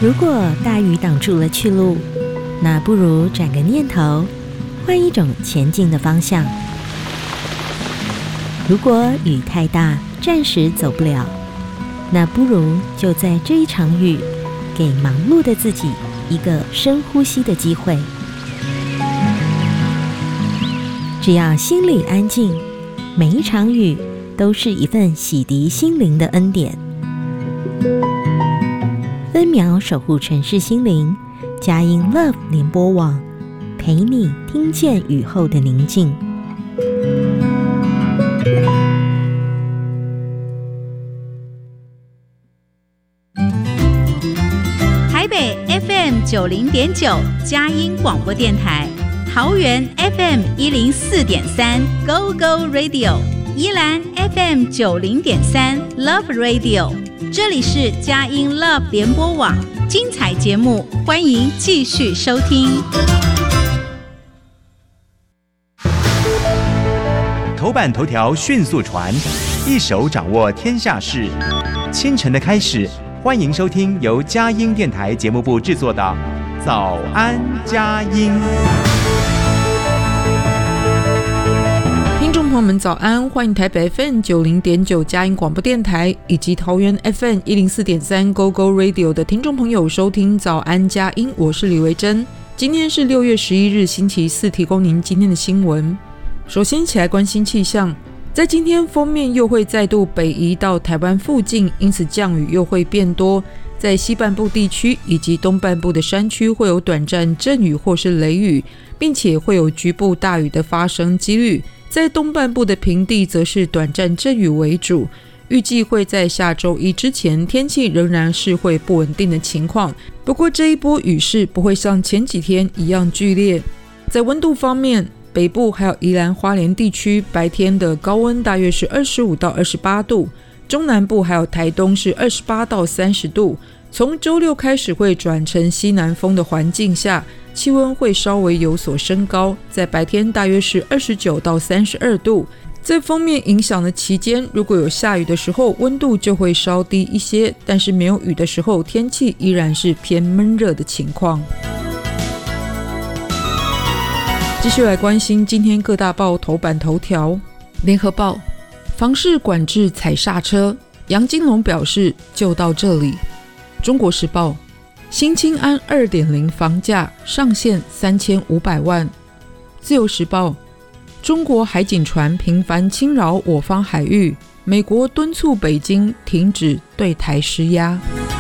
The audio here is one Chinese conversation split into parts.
如果大雨挡住了去路，那不如转个念头，换一种前进的方向。如果雨太大，暂时走不了，那不如就在这一场雨，给忙碌的自己一个深呼吸的机会。只要心里安静，每一场雨都是一份洗涤心灵的恩典。分秒守护城市心灵，佳音 Love 联播网，陪你听见雨后的宁静。 台北 FM90.9 佳音广播电台，桃园 FM104.3 Go Go Radio， 宜兰 FM90.3 Love Radio， 这里是佳音 Love 联播网，精彩节目欢迎继续收听。 头版头条迅速传，一手掌握天下事。清晨的开始，欢迎收听由佳音电台节目部制作的《早安佳音》。 听众朋友们早安，欢迎台北 FM90.9 佳音广播电台以及桃园 FM104.3 Go Go Radio 的听众朋友收听早安佳音，我是李维珍。今天是6月11日星期四，提供您今天的新闻。首先一起来关心气象，在今天锋面又会再度北移到台湾附近，因此降雨又会变多，在西半部地区以及东半部的山区会有短暂阵雨或是雷雨，并且会有局部大雨的发生几率。在东半部的平地则是短暂阵雨为主，预计会在下周一之前，天气仍然是会不稳定的情况。不过这一波雨势不会像前几天一样剧烈。在温度方面，北部还有宜兰花莲地区白天的高温大约是25到28度，中南部还有台东是28到30度。从周六开始会转成西南风的环境下，气温会稍微有所升高，在白天大约是29到32度。在锋面影响的期间，如果有下雨的时候，温度就会稍低一些，但是没有雨的时候，天气依然是偏闷热的情况。继续来关心今天各大报头版头条。联合报，房市管制踩刹车，杨金龙表示就到这里。中国时报，新青安 2.0 房价上限3500万。自由时报，中国海警船频繁侵扰我方海域，美国敦促北京停止对台施压。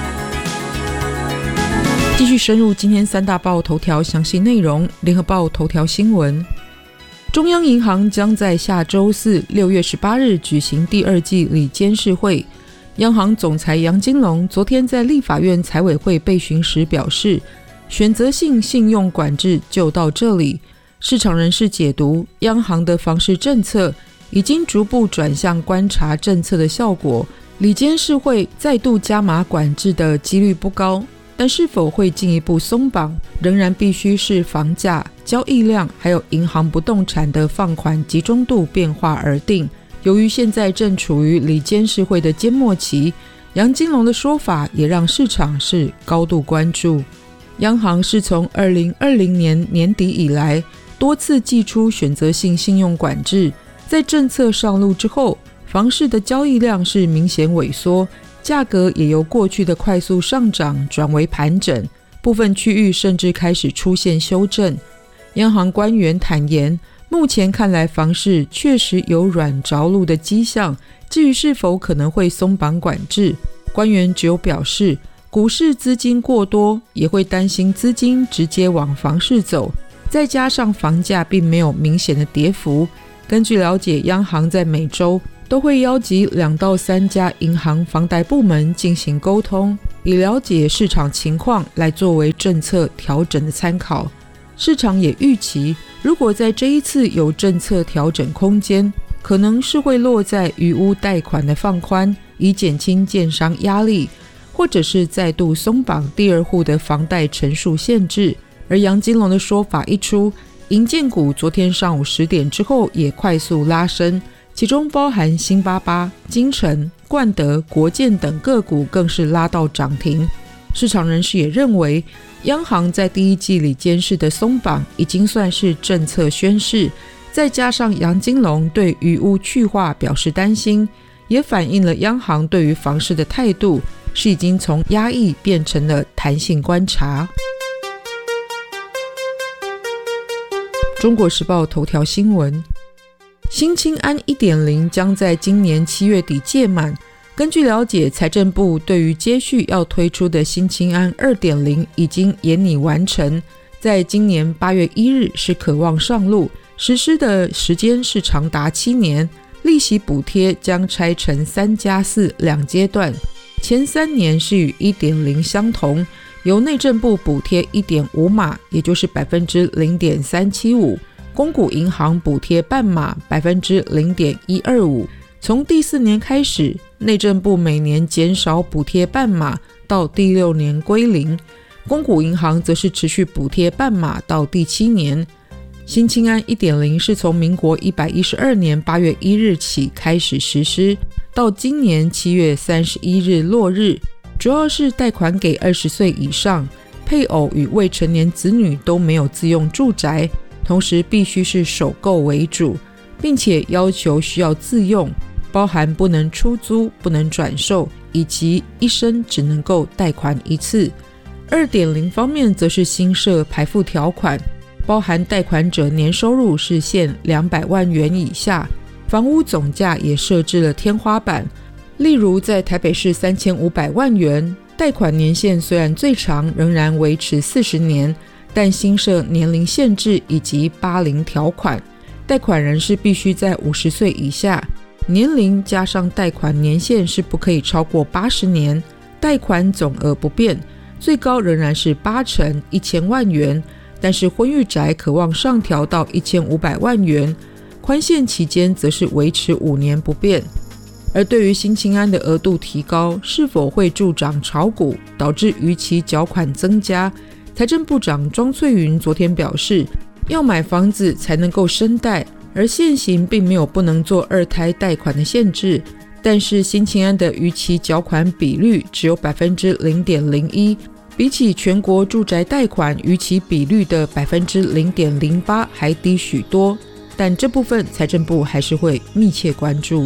继续深入今天三大报头条详细内容。联合报头条新闻，中央银行将在下周四6月18日举行第二季理监事会。央行总裁杨金龙昨天在立法院财委会备询时表示，选择性信用管制就到这里。市场人士解读，央行的房市政策已经逐步转向观察政策的效果，理监事会再度加码管制的几率不高，但是否会进一步松绑，仍然必须视房价、交易量还有银行不动产的放款集中度变化而定。由于现在正处于理监事会的缄默期，杨金龙的说法也让市场是高度关注。央行是从2020年年底以来多次祭出选择性信用管制，在政策上路之后，房市的交易量是明显萎缩，价格也由过去的快速上涨转为盘整，部分区域甚至开始出现修正。央行官员坦言，目前看来房市确实有软着陆的迹象，至于是否可能会松绑管制，官员只有表示股市资金过多，也会担心资金直接往房市走，再加上房价并没有明显的跌幅。根据了解，央行在每周都会邀集2到3家银行房贷部门进行沟通，以了解市场情况，来作为政策调整的参考。市场也预期，如果在这一次有政策调整空间，可能是会落在余屋贷款的放宽，以减轻建商压力，或者是再度松绑第二户的房贷成数限制。而杨金龙的说法一出，营建股昨天上午10点之后也快速拉升，其中包含星88、金城、冠德、国建等个股更是拉到涨停。 市场人士也认为，央行在第一季里监事的松绑已经算是政策宣示，再加上杨金龙对余屋去化表示担心，也反映了央行对于房市的态度是已经从压抑变成了弹性观察。中国时报头条新闻，新青安 1.0 将在今年7月底届满。根据了解，财政部对于接续要推出的新青安 2.0 已经研拟完成，在今年8月1日是可望上路，实施的时间是长达7年，利息补贴将拆成3+4两阶段，前3年是与 1.0 相同，由内政部补贴 1.5 码，也就是 0.375%， 公股银行补贴半码 0.125%。从第4年开始，内政部每年减少补贴半码，到第6年归零，公股银行则是持续补贴半码到第7年。新青安 1.0 是从民国112年8月1日起开始实施，到今年7月31日落日，主要是贷款给20岁以上配偶与未成年子女都没有自用住宅，同时必须是首购为主，并且要求需要自用，包含不能出租、不能转售，以及一生只能够贷款一次。2.0 方面则是新设排富条款，包含贷款者年收入是限200万元以下，房屋总价也设置了天花板，例如在台北市3500万元，贷款年限虽然最长仍然维持40年，但新设年龄限制以及80条款，贷款人是必须在50岁以下，年龄加上贷款年限是不可以超过80年，贷款总额不变，最高仍然是8成1000万元，但是婚育宅可望上调到1500万元，宽限期间则是维持5年不变。而对于新青安的额度提高，是否会助长炒股，导致逾期缴款增加，财政部长庄翠云昨天表示，要买房子才能够生贷，而现行并没有不能做2胎贷款的限制，但是新青安的逾期缴款比率只有 0.01%， 比起全国住宅贷款逾期比率的 0.08% 还低许多，但这部分财政部还是会密切关注。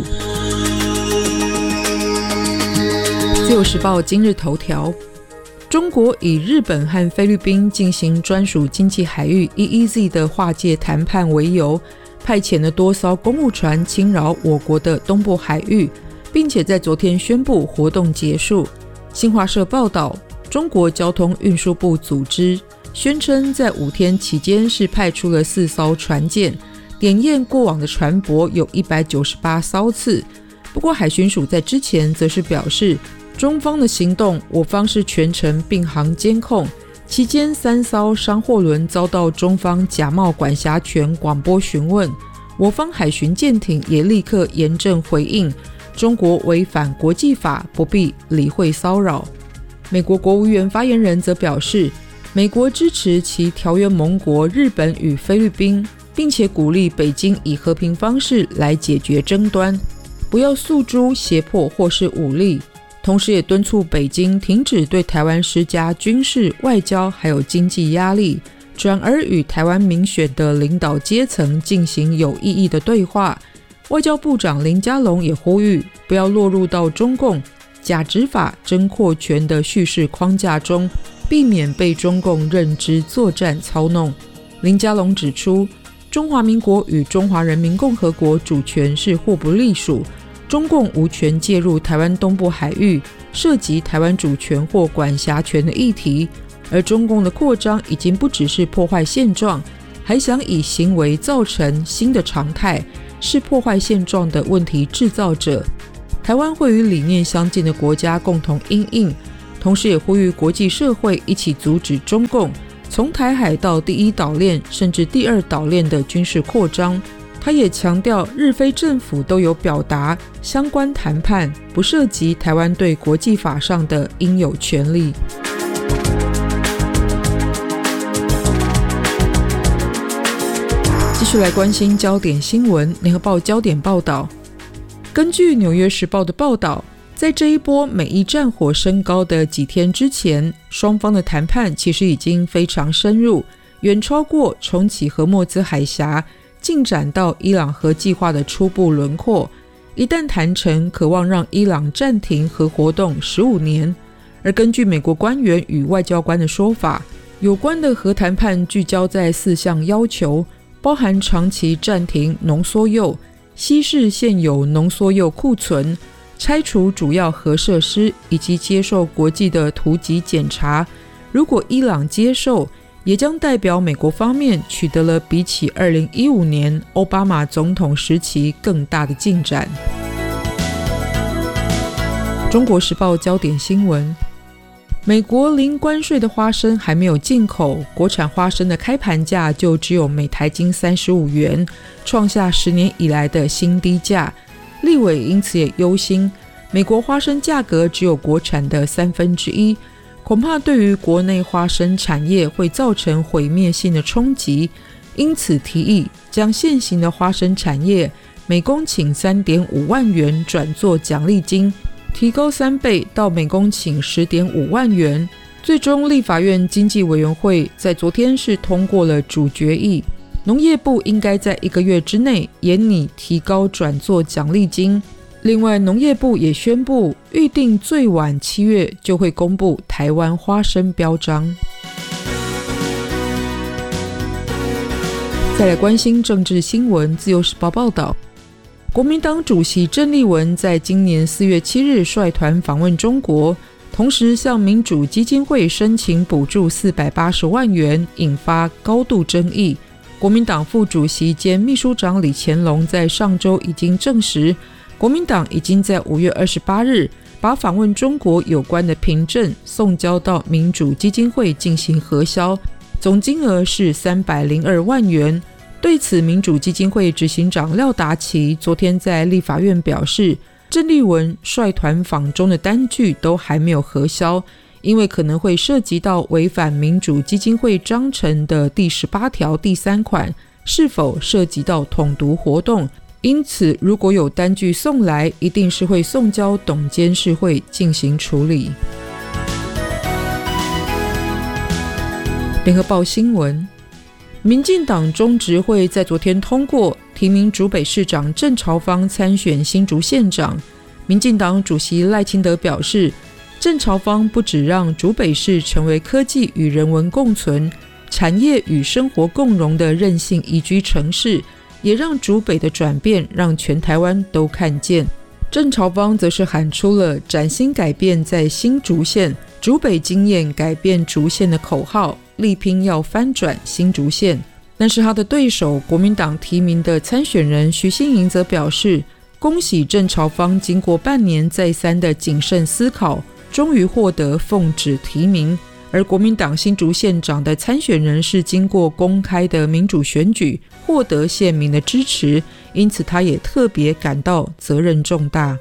自由时报今日头条，中国以日本和菲律宾进行专属经济海域 EEZ 的划界谈判为由，派遣了多艘公务船侵扰我国的东部海域，并且在昨天宣布活动结束。新华社报道，中国交通运输部组织宣称，在5天期间是派出了4艘船舰，点验过往的船舶有198艘次。不过海巡署在之前则是表示，中方的行动我方是全程并航监控，期间3艘商货轮遭到中方假冒管辖权广播询问，我方海巡舰艇也立刻严正回应，中国违反国际法，不必理会骚扰。美国国务院发言人则表示，美国支持其条约盟国日本与菲律宾，并且鼓励北京以和平方式来解决争端，不要诉诸胁迫或是武力，同时也敦促北京停止对台湾施加军事、外交还有经济压力，转而与台湾民选的领导阶层进行有意义的对话。外交部长林佳龙也呼吁，不要落入到中共假执法、真扩权的叙事框架中，避免被中共认知作战操弄。林佳龙指出，中华民国与中华人民共和国主权是互不隶属，中共无权介入台湾东部海域涉及台湾主权或管辖权的议题，而中共的扩张已经不只是破坏现状，还想以行为造成新的常态，是破坏现状的问题制造者。台湾会与理念相近的国家共同因应，同时也呼吁国际社会一起阻止中共从台海到第1岛链甚至第2岛链的军事扩张。他也强调，日菲政府都有表达相关谈判不涉及台湾对国际法上的应有权利。继续来关心焦点新闻，联合报焦点报道，根据纽约时报的报道， 在这一波美伊战火升高的几天之前，双方的谈判其实已经非常深入，远超过重启荷默兹海峡，进展到伊朗核计划的初步轮廓。一旦谈成，渴望让伊朗暂停核活动15年。而根据美国官员与外交官的说法，有关的核谈判聚焦在4项要求，包含长期暂停浓缩铀、稀释现有浓缩铀库存、拆除主要核设施以及接受国际的突击检查。如果伊朗接受，也将代表美国方面取得了比起2015年奥巴马总统时期更大的进展。中国时报焦点新闻：美国零关税的花生还没有进口，国产花生的开盘价就只有每台斤35元，创下10年以来的新低价。立委因此也忧心，美国花生价格只有国产的1/3，恐怕对于国内花生产业会造成毁灭性的冲击，因此提议将现行的花生产业每公顷3.5万元转作奖励金，提高3倍到每公顷10.5万元。最终立法院经济委员会在昨天是通过了主决议，农业部应该在1个月之内研拟提高转作奖励金。另外，农业部也宣布，预定最晚7月就会公布台湾花生标章。再来关心政治新闻，自由时报报道，国民党主席郑丽文在今年4月7日率团访问中国，同时向民主基金会申请补助480万元，引发高度争议。国民党副主席兼秘书长李乾龙在上周已经证实，国民党已经在5月28日把访问中国有关的凭证送交到民主基金会进行核销，总金额是302万元。对此，民主基金会执行长廖达奇昨天在立法院表示，郑丽文率团访中的单据都还没有核销，因为可能会涉及到违反民主基金会章程的第18条第3款，是否涉及到统独活动。因此，如果有单据送来，一定是会送交董监事会进行处理。联合报新闻：民进党中执会在昨天通过提名竹北市长郑朝方参选新竹县长。民进党主席赖清德表示，郑朝方不只让竹北市成为科技与人文共存、产业与生活共融的韧性宜居城市，也让竹北的转变让全台湾都看见。郑朝方则是喊出了崭新改变在新竹县，竹北经验改变竹县的口号，力拼要翻转新竹县。但是他的对手国民党提名的参选人徐新莹则表示，恭喜郑朝方经过半年再三的谨慎思考，终于获得奉旨提名。而国民党新竹县长的参选人是经过公开的民主选举获得县民的支持，因此他也特别感到责任重大。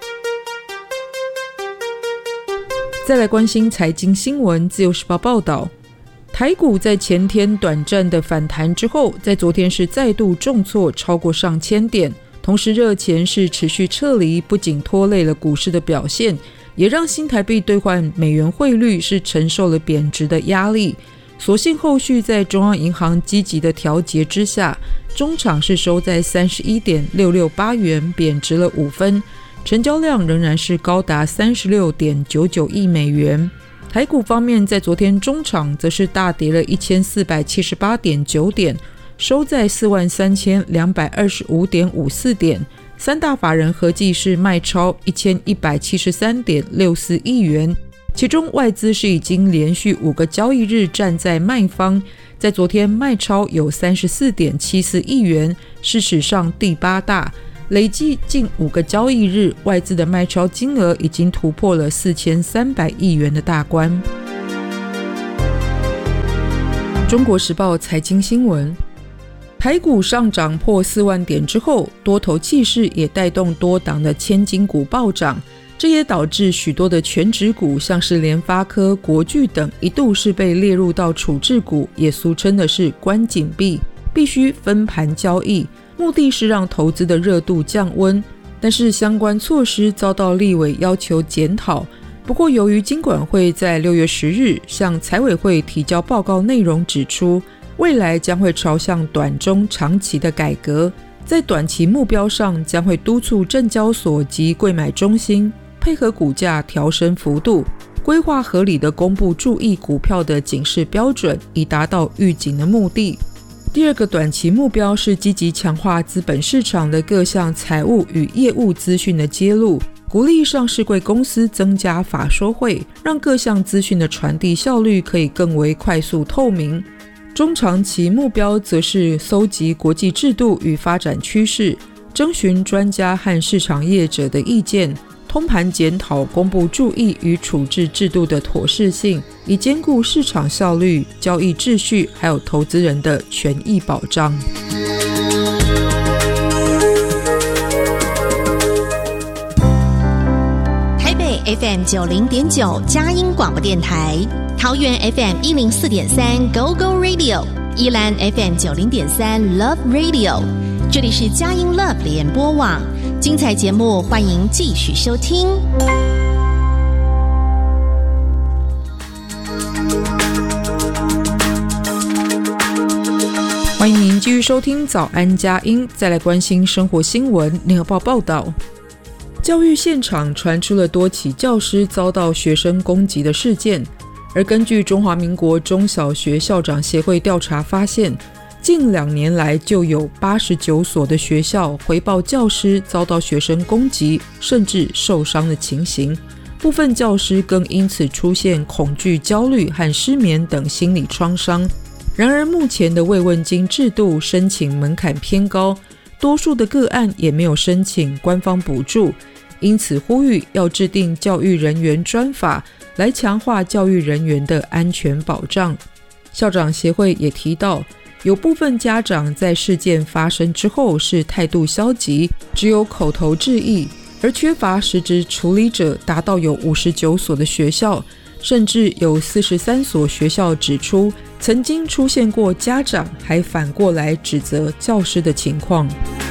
再来关心财经新闻，自由时报报道，台股在前天短暂的反弹之后，在昨天是再度重挫超过上千点，同时热钱是持续撤离，不仅拖累了股市的表现，也让新台币兑换美元汇率是承受了贬值的压力。所幸后续在中央银行积极的调节之下，中场是收在 31.668 元，贬值了5分，成交量仍然是高达 36.99 亿美元。台股方面，在昨天中场则是大跌了 1478.9 点，收在 43,225.54 点，三大法人合计是卖超 1173.64 亿元，其中外资是已经连续5个交易日站在卖方，在昨天卖超有 34.74 亿元，是史上第8大，累计近5个交易日，外资的卖超金额已经突破了4300亿元的大关。中国时报财经新闻，台股上涨破4万点之后，多头气势也带动多档的千金股暴涨，这也导致许多的权值股，像是联发科、国巨等，一度是被列入到处置股，也俗称的是关紧闭，必须分盘交易，目的是让投资的热度降温。 但是相关措施遭到立委要求检讨。不过由于金管会在6月10日向财委会提交报告内容指出，未来将会朝向短中长期的改革，在短期目标上将会督促证交所及柜买中心配合股价调升幅度，规划合理的公布注意股票的警示标准，以达到预警的目的。第二个短期目标是积极强化资本市场的各项财务与业务资讯的揭露，鼓励上市柜公司增加法说会，让各项资讯的传递效率可以更为快速透明。中长期目标则是搜集国际制度与发展趋势，征询专家和市场业者的意见，通盘检讨公布注意与处置制度的妥适性，以兼顾市场效率、交易秩序还有投资人的权益保障。 台北 FM 90.9佳音广播电台，桃园 FM 104.3 Go Go Radio， 宜兰 FM 90.3 Love Radio， 这里是佳音 Love 联播网，精彩节目欢迎继续收听。 欢迎您继续收听早安佳音，再来关心生活新闻。联合报报道，教育现场传出了多起教师遭到学生攻击的事件，而根据中华民国中小学校长协会调查发现，近2年来就有89所的学校回报教师遭到学生攻击甚至受伤的情形，部分教师更因此出现恐惧、焦虑和失眠等心理创伤。然而目前的慰问金制度申请门槛偏高，多数的个案也没有申请官方补助，因此呼吁要制定教育人员专法来强化教育人员的安全保障。校长协会也提到，有部分家长在事件发生之后是态度消极，只有口头致意，而缺乏实质处理者达到有59所的学校，甚至有43所学校指出曾经出现过家长还反过来指责教师的情况。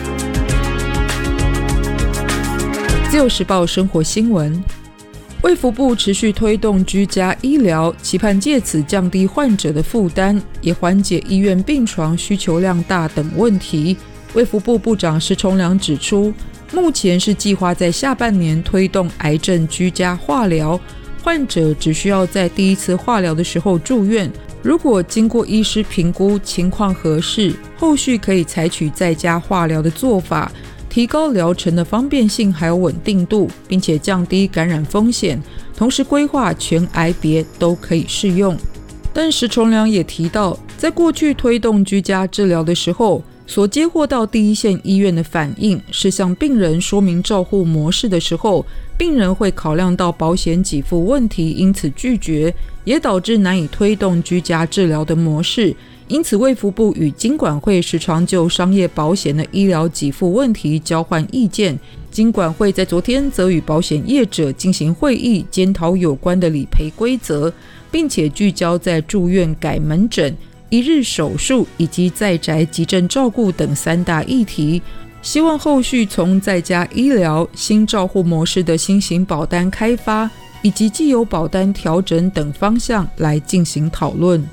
自由时报生活新闻，卫福部持续推动居家医疗，期盼借此降低患者的负担，也缓解医院病床需求量大等问题。卫福部部长施崇良指出，目前是计划在下半年推动癌症居家化疗，患者只需要在第一次化疗的时候住院，如果经过医师评估情况合适，后续可以采取在家化疗的做法，提高疗程的方便性还有稳定度，并且降低感染风险，同时规划全癌别都可以适用。但施崇良也提到，在过去推动居家治疗的时候，所接获到第一线医院的反应是向病人说明照护模式的时候，病人会考量到保险给付问题，因此拒绝，也导致难以推动居家治疗的模式。因此卫福部与金管会时常就商业保险的医疗给付问题交换意见，金管会在昨天则与保险业者进行会议，检讨有关的理赔规则，并且聚焦在住院改门诊、一日手术以及在宅急诊照顾等3大议题，希望后续从在家医疗、新照护模式的新型保单开发以及既有保单调整等方向来进行讨论。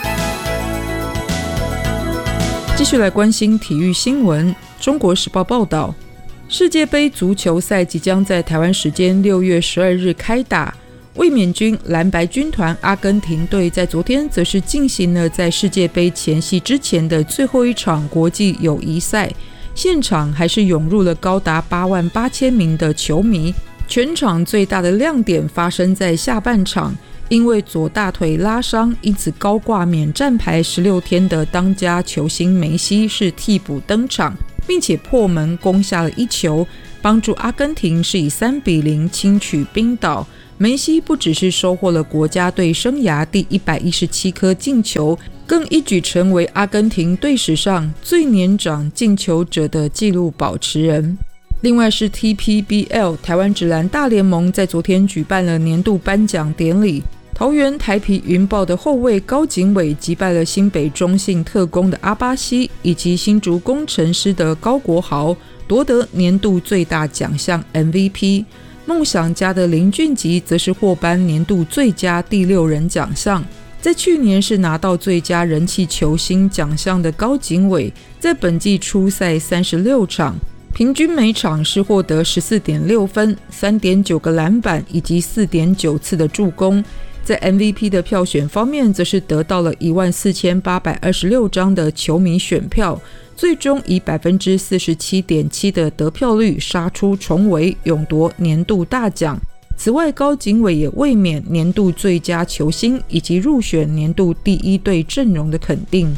继续来关心体育新闻。中国时报报道，世界杯足球赛即将在台湾时间6月12日开打，卫冕军蓝白军团阿根廷队在昨天则是进行了在世界杯前夕之前的最后一场国际友谊赛，现场还是涌入了高达88000名的球迷。全场最大的亮点发生在下半场，因为左大腿拉伤，因此高挂免战牌16天的当家球星梅西是替补登场，并且破门攻下了1球，帮助阿根廷是以3-0轻取冰岛。梅西不只是收获了国家队生涯第117颗进球，更一举成为阿根廷队史上最年长进球者的纪录保持人。另外是 TPBL 台湾职篮大联盟在昨天举办了年度颁奖典礼，桃园台啤云豹的后卫高景伟击败了新北中信特攻的阿巴西，以及新竹工程师的高国豪， 夺得年度最大奖项 MVP， 梦想家的林俊杰则是获颁年度最佳第6人奖项。在去年是拿到最佳人气球星奖项的高景伟，在本季出赛36场，平均每场是获得 14.6 分、3.9 个篮板以及 4.9 次的助攻。在 MVP 的票选方面，则是得到了14826张的球迷选票，最终以 47.7% 的得票率杀出重围，勇夺年度大奖。此外，高景伟也卫冕年度最佳球星以及入选年度第1队阵容的肯定。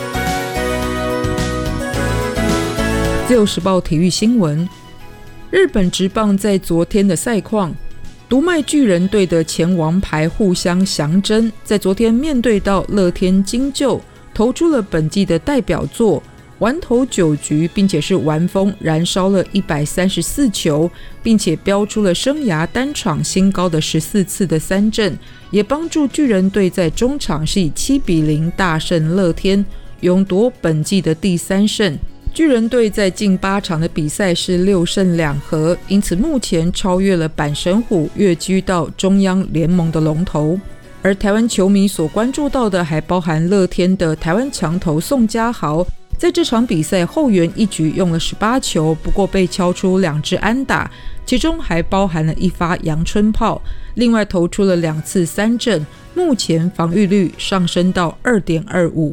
自由时报体育新闻，日本职棒在昨天的赛况，读卖巨人队的前王牌互相降真，在昨天面对到乐天金鷲，投出了本季的代表作，完投9局，并且是完封燃烧了134球，并且标出了生涯单场新高的14次的3振，也帮助巨人队在中场是以7-0大胜乐天，勇夺本季的第3胜。巨人队在近8场的比赛是6胜2和，因此目前超越了阪神虎，跃居到中央联盟的龙头。而台湾球迷所关注到的还包含乐天的台湾强投宋家豪，在这场比赛后援一局用了18球，不过被敲出2支安打，其中还包含了1发阳春炮，另外投出了2次3振，目前防御率上升到 2.25。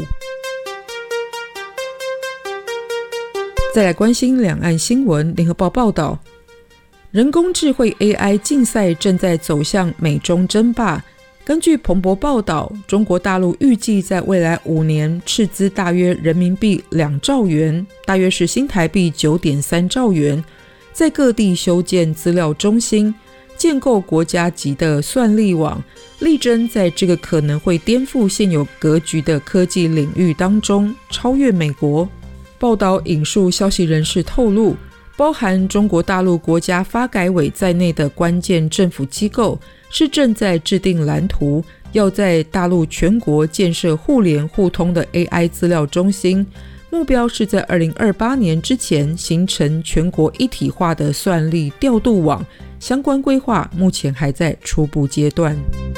再来关心两岸新闻，联合报报道，人工智慧 AI 竞赛正在走向美中争霸。根据彭博报道，中国大陆预计在未来5年斥资大约人民币2兆元，大约是新台币 9.3 兆元，在各地修建资料中心，建构国家级的算力网，力争在这个可能会颠覆现有格局的科技领域当中超越美国。报道引述消息人士透露，包含中国大陆国家发改委在内的关键政府机构是正在制定蓝图，要在大陆全国建设互联互通的 AI 资料中心，目标是在2028年之前形成全国一体化的算力调度网，相关规划目前还在初步阶段。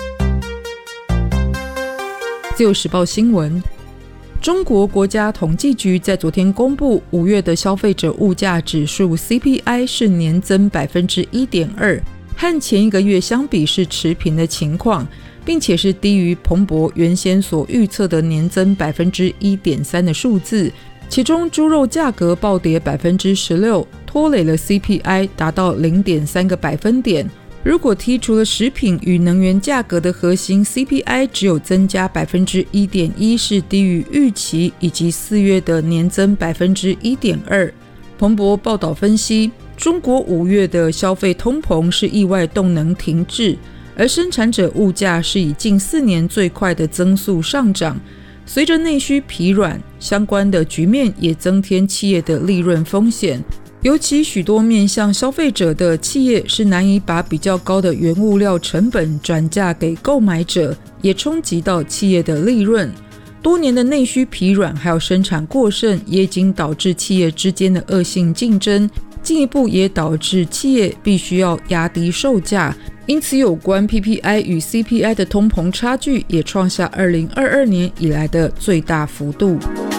自由时报新闻，中国国家统计局在昨天公布5月的消费者物价指数 CPI 是年增 1.2%， 和前一个月相比是持平的情况，并且是低于彭博原先所预测的年增 1.3% 的数字。其中猪肉价格暴跌 16%， 拖累了 CPI 达到 0.3 个百分点。如果剔除了食品与能源价格的核心 CPI 只有增加 1.1%， 是低于预期，以及4月的年增 1.2%。 彭博报道分析，中国5月的消费通膨是意外动能停滞，而生产者物价是以近4年最快的增速上涨。随着内需疲软，相关的局面也增添企业的利润风险。尤其许多面向消费者的企业是难以把比较高的原物料成本转嫁给购买者，也冲击到企业的利润。多年的内需疲软还有生产过剩，也已经导致企业之间的恶性竞争，进一步也导致企业必须要压低售价。因此有关 PPI 与 CPI 的通膨差距也创下2022年以来的最大幅度。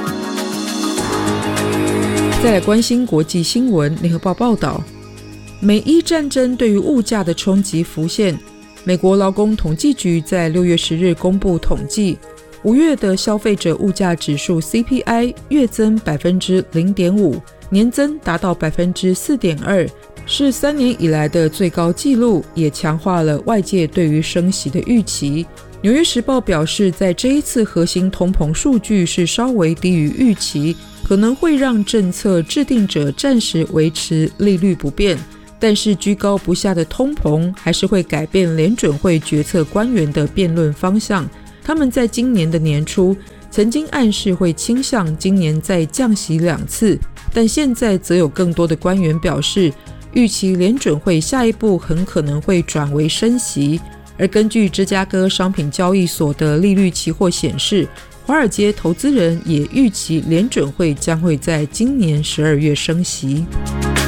再来关心国际新闻，联合报报道，美伊战争对于物价的冲击浮现。美国劳工统计局在6月10日公布统计，5月的消费者物价指数 CPI 月增 0.5%， 年增达到 4.2%， 是3年以来的最高纪录，也强化了外界对于升息的预期。纽约时报表示，在这一次核心通膨数据是稍微低于预期，可能会让政策制定者暂时维持利率不变，但是居高不下的通膨还是会改变联准会决策官员的辩论方向。他们在今年的年初曾经暗示会倾向今年再降息2次，但现在则有更多的官员表示，预期联准会下一步很可能会转为升息。而根据芝加哥商品交易所的利率期货显示，华尔街投资人也预期联准会将会在今年12月升息。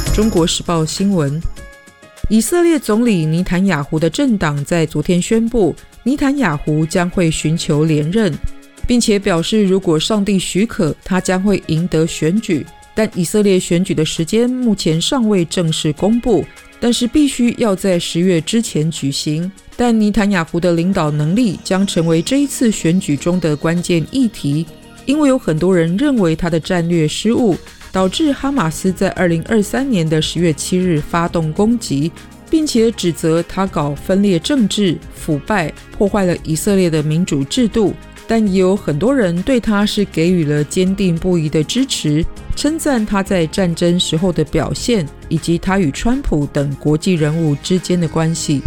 中国时报新闻，以色列总理尼坦雅胡的政党在昨天宣布，尼坦雅胡将会寻求连任，并且表示如果上帝许可，他将会赢得选举。但以色列选举的时间目前尚未正式公布，但是必须要在10月之前举行。但尼坦雅胡的领导能力将成为这一次选举中的关键议题，因为有很多人认为他的战略失误导致哈马斯在2023年的10月7日发动攻击，并且指责他搞分裂政治、腐败，破坏了以色列的民主制度。但也有很多人对他是给予了坚定不移的支持，称赞他在战争时候的表现，以及他与川普等国际人物之间的关系。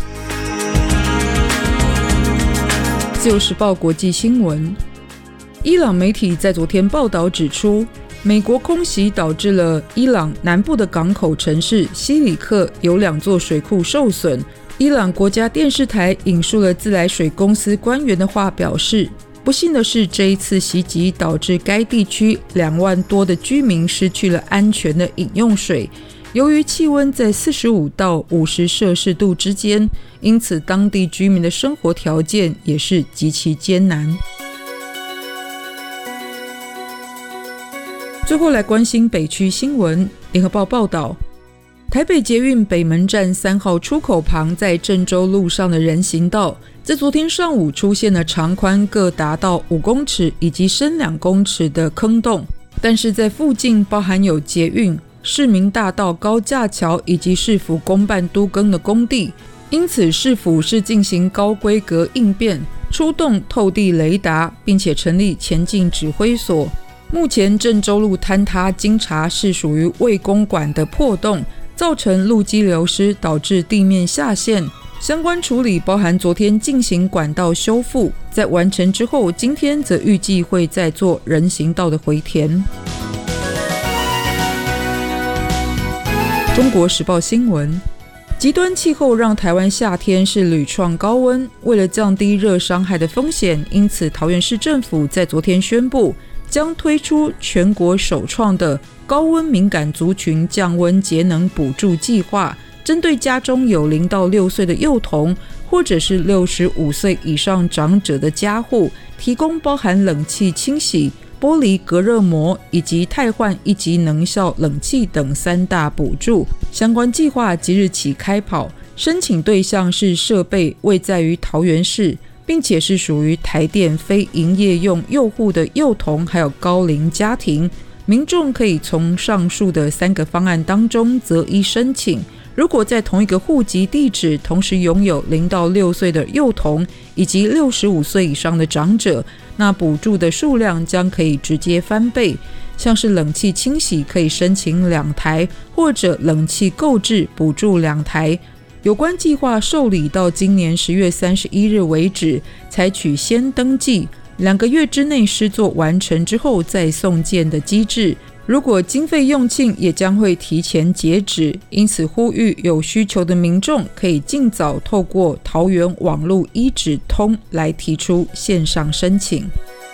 自由时报国际新闻，伊朗媒体在昨天报道指出，美国空袭导致了伊朗南部的港口城市西里克有2座水库受损。伊朗国家电视台引述了自来水公司官员的话表示，不幸的是，这一次袭击导致该地区2万多的居民失去了安全的饮用水。由于气温在45到50摄氏度之间，因此当地居民的生活条件也是极其艰难。最后来关心北区新闻，联合报报道，台北捷运北门站3号出口旁在郑州路上的人行道，在昨天上午出现了长宽各达到5公尺以及深2公尺的坑洞，但是在附近包含有捷运、市民大道高架桥以及市府公办都更的工地，因此市府是进行高规格应变，出动透地雷达，并且成立前进指挥所。目前郑州路坍塌经查是属于未公管的破洞，造成路基流失，导致地面下陷。相关处理包含昨天进行管道修复，在完成之后，今天则预计会再做人行道的回填。中国时报新闻，极端气候让台湾夏天是屡创高温，为了降低热伤害的风险，因此桃园市政府在昨天宣布，将推出全国首创的高温敏感族群降温节能补助计划，针对家中有0到6岁的幼童，或者是65岁以上长者的家户，提供包含冷气清洗、玻璃隔热膜以及汰换1级能效冷气等3大补助。相关计划即日起开跑，申请对象是设备位在于桃园市，并且是属于台电非营业用幼户的幼童还有高龄家庭。民众可以从上述的3个方案当中择一申请。如果在同一个户籍地址同时拥有0到6岁的幼童以及65岁以上的长者，那补助的数量将可以直接翻倍。像是冷气清洗可以申请2台，或者冷气购置补助2台。有关计划受理到今年10月31日为止，采取先登记2个月之内施作完成之后再送件的机制。如果经费用尽，也将会提前截止，因此呼吁有需求的民众可以尽早透过桃园网路一指通来提出线上申请。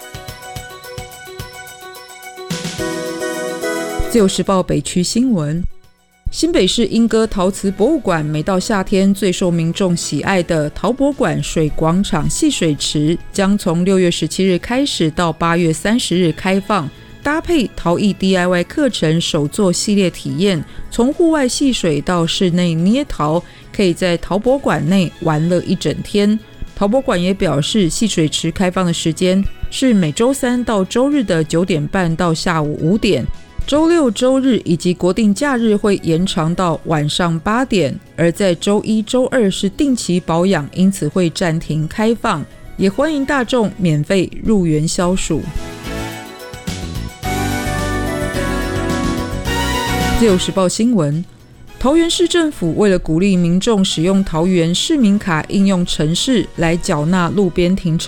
自由时报北区新闻，新北市莺歌陶瓷博物馆每到夏天最受民众喜爱的陶博馆水广场戏水池，将从6月17日开始到8月30日开放，搭配陶艺 DIY 课程手作系列体验，从户外戏水到室内捏陶，可以在陶博馆内玩乐一整天。陶博馆也表示，戏水池开放的时间是每周3到周日的9点半到下午5点，周6、周日以及国定假日会延长到晚上8点，而在周1、周2是定期保养，因此会暂停开放，也欢迎大众免费入园消暑。自由时报新闻，桃园市政府为了鼓励民众使用桃园市民卡应用程式来缴纳路边停车